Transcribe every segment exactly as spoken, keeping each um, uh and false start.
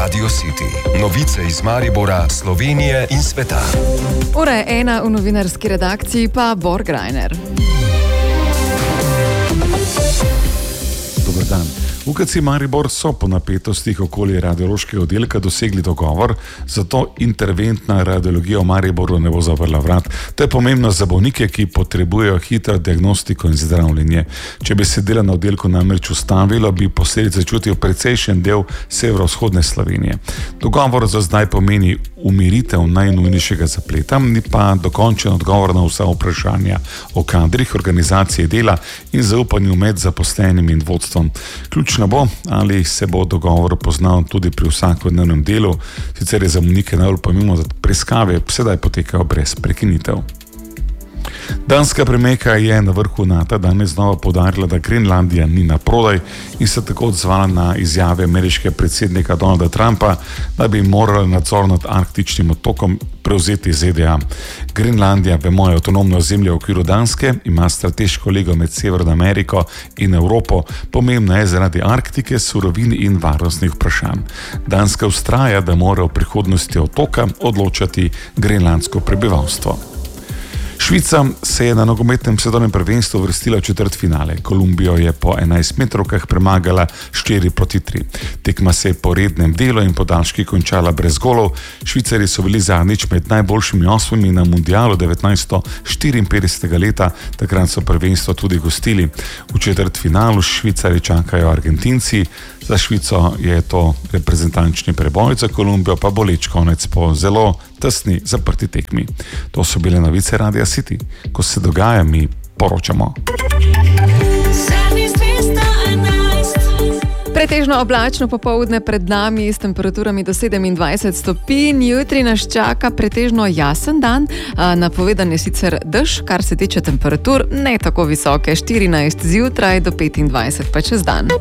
Radio City. Novice iz Maribora, Slovenije in sveta. Ura je ena, v novinarski redakciji pa Bor Grajner. Dobar dan. V U K C Maribor so po napetostih okoli radiološkega oddelka dosegli dogovor, zato interventna radiologija v Mariboru ne bo zaprla vrat. To je pomembno za bolnike, ki potrebujejo hitro diagnostiko in zdravljenje. Če bi se delo na oddelku namreč ustavilo, bi posledice čutil precejšen del severovzhodne Slovenije. Dogovor za zdaj pomeni umiritev najnujnejšega zapleta, ni pa dokončen odgovor na vsa vprašanja o kadrih, organizaciji dela in zaupanju med zaposlenim in vodstvom. Ključno bo, ali se bo dogovor poznal tudi pri vsakodnevnem delu, sicer je za bolnike najbolj pomembno, da preiskave sedaj potekajo brez prekinitev. Danska premijerka je na vrhu NATO danes znova poudarila, da Grenlandija ni na prodaj in se tako odzvala na izjave ameriškega predsednika Donalda Trumpa, da bi morala nadzor nad arktičnim otokom prevzeti Z D A. Grenlandija, vemo, je avtonomno ozemlje v okviru Danske, ima strateško lego med Severno Ameriko in Evropo, pomembna je zaradi Arktike, surovin in varnostnih vprašanj. Danska vztraja, da mora v prihodnosti otoka odločati grenlandsko prebivalstvo. Švica se je na nogometnem svetovnem prvenstvu uvrstila v četrtfinale. Kolumbijo je po enajstmetrovkah premagala štiri proti tri. Tekma se je po rednem delu in podaljški končala brez golov. Švicarji so bili zadnjič med najboljšimi osmimi na mundialu devetnajststo štiriinpetdesetega leta, takrat so prvenstvo tudi gostili. V četrtfinalu Švicarji čakajo Argentinci. Za Švico je to reprezentančni preboj, za Kolumbijo pa boleč konec po zelo tesni zaprti tekmi. To so bile novice Radia City. Ko se dogaja, mi poročamo. Pretežno oblačno popoldne pred nami s temperaturami do sedemindvajset stopinj. Jutri nas čaka pretežno jasen dan. Napovedan je sicer dež, kar se tiče temperatur, ne tako visoke, štirinajst zjutraj do petindvajset pa čez dan.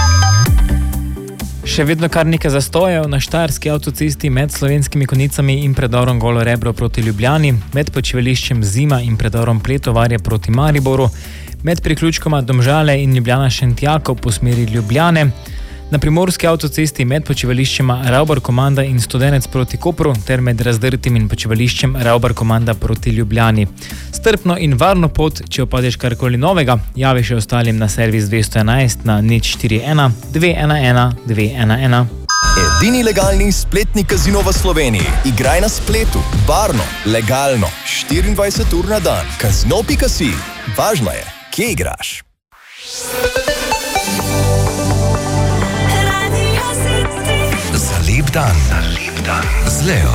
Še vedno kar nekaj zastojev na štajerski avtocesti med Slovenskimi Konjicami in predorom Golo Rebro proti Ljubljani, med počivališčem Zima in predorom Pletovarje proti Mariboru, med priključkoma Domžale in Ljubljana Šentjakov po smeri Ljubljane, na primorski avtocesti med počivališčema Ravbar Komanda in Studenec proti Kopru ter med Razdrtim in počivališčem Ravbar Komanda proti Ljubljani. Strpno in varno pot, če opazиш karkoli novega, javi še ostalim na servis dvesto enajst na nič štiri ena dve ena ena dve ena ena. Edini legalni spletni kazino v Sloveniji. Igraj na spletu, varno, legalno, štiriindvajset ur na dan. Kazino pika si. Važno je, kje igraš. Za lep dan, za lep dan z Leo.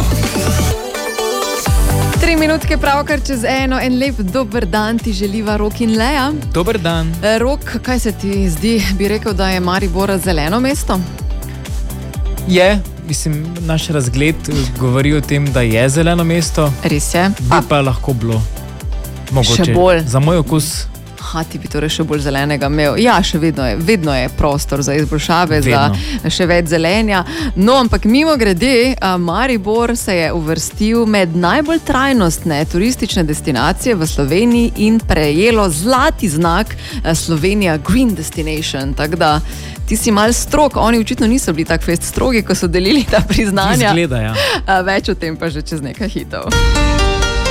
Tri minutke pravkar čez eno, en lep dober dan ti želiva Rok in Lea. Dober dan. Rok, kaj se ti zdi, bi rekel, da je Maribor zeleno mesto? Je, mislim, naš razgled govori o tem, da je zeleno mesto. Res je. Bi pa lahko bilo. Mogoče. Še bolj. Za moj okus. Ha, ti bi torej še bolj zelenega imel. Ja, še vedno je, vedno je prostor za izboljšave, vedno. Za še več zelenja. No, ampak mimo grede, Maribor se je uvrstil med najbolj trajnostne turistične destinacije v Sloveniji in prejelo zlati znak Slovenija Green Destination. Tako da ti si mal strog, oni očitno niso bili tak fest strogi, ko so delili ta priznanja. Izgleda, ja. Več o tem pa že čez nekaj hitov.